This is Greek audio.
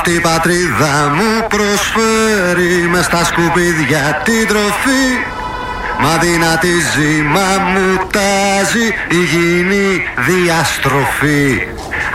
Αυτή η πατρίδα μου προσφέρει μες στα σκουπίδια την τροφή. Μα δυνατή ζήμα μου τάζει υγιεινή διαστροφή.